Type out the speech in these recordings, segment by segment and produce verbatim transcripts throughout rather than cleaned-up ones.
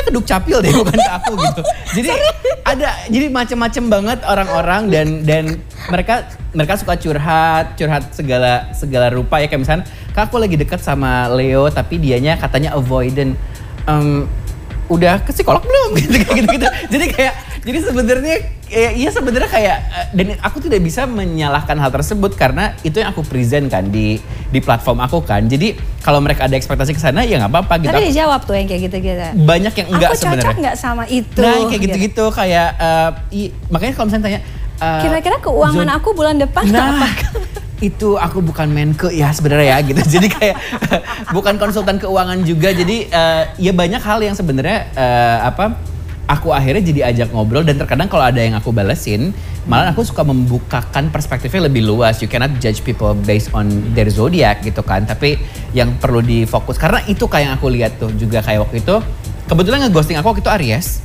ke Dukcapil deh, bukan ke aku gitu. Jadi ada, jadi macam-macam banget orang-orang dan dan mereka mereka suka curhat, curhat segala segala rupa ya, kayak misalnya, Kak aku lagi dekat sama Leo tapi dianya katanya avoidant. Um, udah ke psikolog belum gitu gitu gitu. Jadi kayak jadi sebenarnya ya, iya sebenarnya kayak dan aku tidak bisa menyalahkan hal tersebut karena itu yang aku present kan di di platform aku kan. Jadi kalau mereka ada ekspektasi ke sana ya nggak apa-apa gitu. Tapi dijawab tuh yang kayak gitu-gitu. Banyak yang enggak sebenarnya. Aku cocok nggak sama itu? Nah kayak gitu-gitu gitu. Kayak uh, i, makanya kalau misalnya tanya uh, kira-kira keuangan zon, aku bulan depan nah, apa? Itu aku bukan Menke ya sebenarnya ya gitu. Jadi kayak bukan konsultan keuangan juga. Jadi uh, ya banyak hal yang sebenarnya uh, apa aku akhirnya jadi ajak ngobrol dan terkadang kalau ada yang aku balesin, malah aku suka membukakan perspektifnya lebih luas. You cannot judge people based on their zodiac gitu kan. Tapi yang perlu difokus karena itu kayak yang aku lihat tuh juga kayak waktu itu kebetulan ngeghosting aku waktu itu Aries.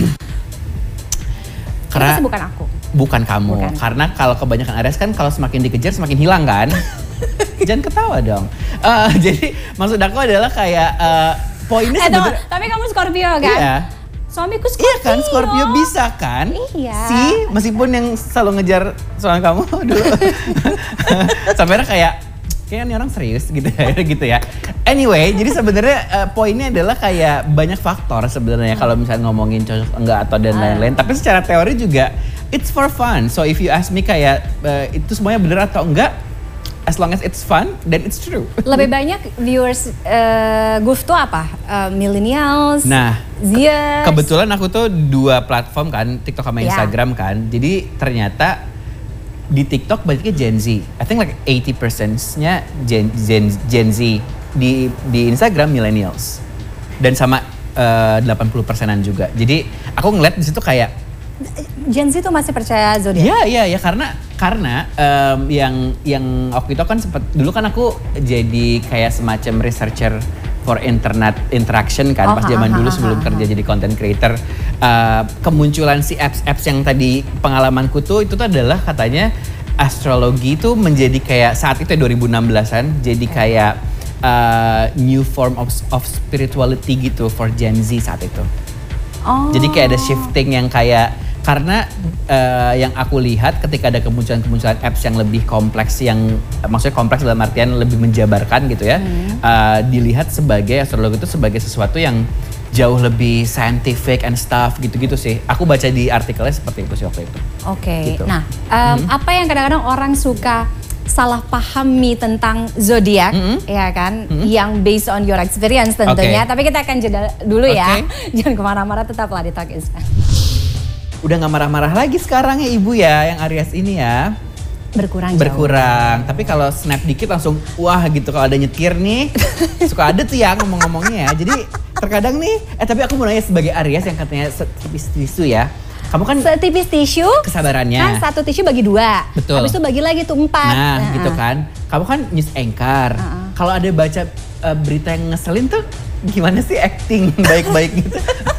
Karena bukan aku. Bukan kamu, bukan. Karena kalau kebanyakan Aries kan kalau semakin dikejar semakin hilang kan. Jangan ketawa dong. Uh, jadi maksud aku adalah kayak uh, poinnya eh, sebenarnya. Tapi kamu Scorpio kan? Iya. Suamiku Scorpio. Iya kan, Scorpio bisa kan? Iya. Si, meskipun yang selalu ngejar suami kamu dulu. Sampai kayak kayaknya ini orang serius gitu ya, gitu ya. Anyway, jadi sebenarnya uh, poinnya adalah kayak banyak faktor sebenarnya kalau misalnya ngomongin cocok enggak atau dan lain-lain. Tapi secara teori juga it's for fun. So if you ask me kayak uh, itu semuanya bener atau enggak, as long as it's fun, then it's true. Lebih banyak viewers uh, Guf tuh apa? Uh, millennials, nah, Zers. Ke kebetulan aku tuh dua platform kan, TikTok sama yeah. Instagram kan. Jadi ternyata di TikTok banyaknya Gen Z. I think like eighty percent-nya Gen, Gen, Gen Z. Di di Instagram millennials. Dan sama uh, delapan puluh persenan juga. Jadi aku ngeliat di situ kayak Gen Z tuh masih percaya zodiak? Iya, iya, ya karena karena um, yang yang waktu itu kan sempat dulu kan aku jadi kayak semacam researcher for internet interaction kan oh, pas zaman dulu sebelum ha, kerja ha. jadi content creator. Uh, kemunculan si apps-apps yang tadi pengalamanku tuh itu tuh adalah katanya astrologi itu menjadi kayak saat itu ya dua ribu enam belasan jadi kayak uh, new form of of spirituality gitu for Gen Z saat itu. Oh. Jadi kayak ada shifting yang kayak karena uh, yang aku lihat ketika ada kemunculan-kemunculan apps yang lebih kompleks yang maksudnya kompleks dalam artian lebih menjabarkan gitu ya, hmm. uh, dilihat sebagai astrologi itu sebagai sesuatu yang jauh lebih scientific and stuff gitu-gitu sih. Aku baca di artikelnya seperti itu sih waktu itu. Oke. Okay. Gitu. Nah, um, hmm. apa yang kadang-kadang orang suka salah pahami tentang zodiak, mm-hmm. ya kan, mm-hmm. yang based on your experience tentunya. Okay. Tapi kita akan jeda dulu ya. Okay. Jangan kemana-mana, tetaplah di Talk Is Fun. Udah gak marah-marah lagi sekarang ya ibu ya, yang Aries ini ya. Berkurang jauh. Berkurang, tapi kalau snap dikit langsung wah gitu kalau ada nyetir nih. Suka ada tuh ya ngomong-ngomongnya ya. Jadi terkadang nih, eh tapi aku mau nanya sebagai Aries yang katanya setipis tisu ya. Kamu kan setipis tisu, kesabarannya. Kan satu tisu bagi dua. Betul. Habis itu bagi lagi tuh empat. Nah, nah gitu kan. Kamu kan news anchor. Uh-uh. Kalau ada baca uh, berita yang ngeselin tuh gimana sih acting baik-baik gitu?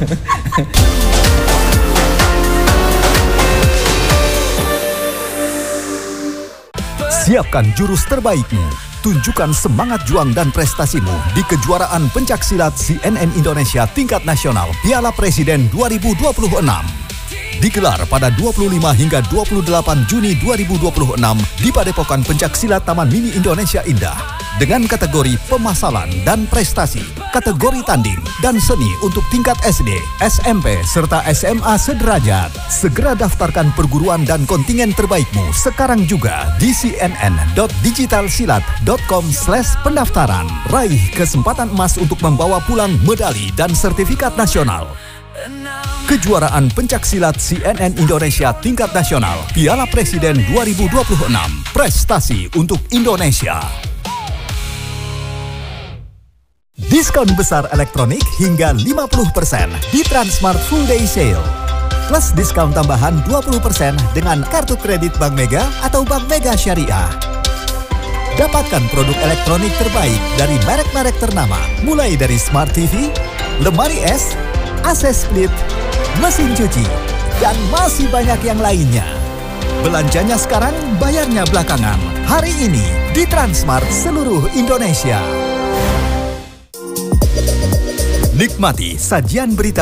Siapkan jurus terbaikmu. Tunjukkan semangat juang dan prestasimu di kejuaraan pencaksilat C N N Indonesia tingkat nasional Piala Presiden dua ribu dua puluh enam. Digelar pada dua puluh lima hingga dua puluh delapan Juni dua ribu dua puluh enam di Padepokan Pencaksilat Taman Mini Indonesia Indah. Dengan kategori pemasalan dan prestasi, kategori tanding dan seni untuk tingkat S D, S M P, serta S M A sederajat. Segera daftarkan perguruan dan kontingen terbaikmu sekarang juga di cnn dot digitalsilat dot com slash pendaftaran. Raih kesempatan emas untuk membawa pulang medali dan sertifikat nasional. Kejuaraan pencaksilat C N N Indonesia tingkat nasional Piala Presiden dua ribu dua puluh enam. Prestasi untuk Indonesia. Diskon besar elektronik hingga lima puluh persen di Transmart Full Day Sale. Plus diskon tambahan dua puluh persen dengan kartu kredit Bank Mega atau Bank Mega Syariah. Dapatkan produk elektronik terbaik dari merek-merek ternama, mulai dari Smart T V, lemari es, A C split, mesin cuci, dan masih banyak yang lainnya. Belanjanya sekarang, bayarnya belakangan. Hari ini di Transmart seluruh Indonesia. Nikmati sajian berita